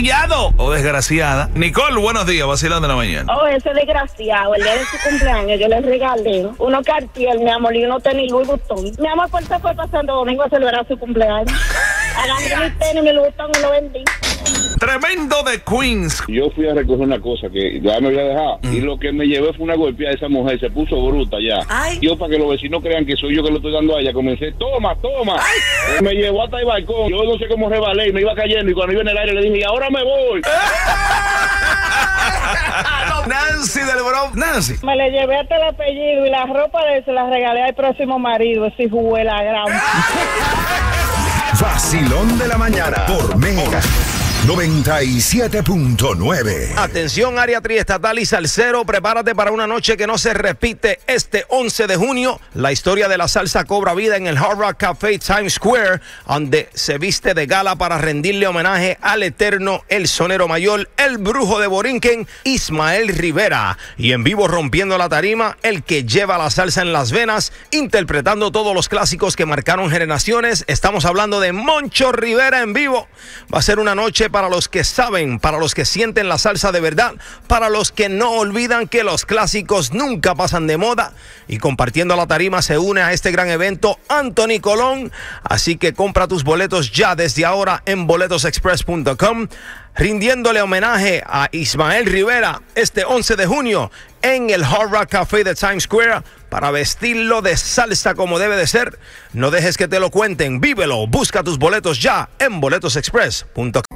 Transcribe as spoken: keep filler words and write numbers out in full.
desgraciado o desgraciada. Nicole, buenos días, vacilando de la mañana. Oh, ese desgraciado, el día de su cumpleaños, yo le regalé unos Cartier, mi amor, y unos tenis Louis Vuitton. Mi amor, por eso fue pasando domingo a celebrar su cumpleaños. Agarré mis tenis, mi Louis Vuitton y lo vendí. Tremendo de Queens. Yo fui a recoger una cosa que ya me había dejado mm. y lo que me llevé fue una golpeada de esa mujer, se puso bruta ya. Ay. Yo, para que los vecinos crean que soy yo que lo estoy dando a ella, comencé, toma, toma. Ay. Me llevó hasta el balcón, yo no sé cómo rebalé y me iba cayendo y cuando iba en el aire le dije, y ahora me voy. Nancy del Bronx. Nancy. Me le llevé hasta el apellido y la ropa de se la regalé al próximo marido, ese jugué la gran. Vacilón de la mañana por Mega noventa y siete punto nueve. Atención, área triestatal y salsero, prepárate para una noche que no se repite este once de junio. La historia de la salsa cobra vida en el Hard Rock Café Times Square, donde se viste de gala para rendirle homenaje al eterno, el sonero mayor, el brujo de Borinquen, Ismael Rivera. Y en vivo rompiendo la tarima, el que lleva la salsa en las venas, interpretando todos los clásicos que marcaron generaciones. Estamos hablando de Moncho Rivera en vivo. Va a ser una noche para los que saben, para los que sienten la salsa de verdad, para los que no olvidan que los clásicos nunca pasan de moda. Y compartiendo la tarima se une a este gran evento Anthony Colón. Así que compra tus boletos ya desde ahora en boletos express punto com, rindiéndole homenaje a Ismael Rivera este once de junio en el Hard Rock Café de Times Square para vestirlo de salsa como debe de ser. No dejes que te lo cuenten, vívelo, busca tus boletos ya en boletos express punto com.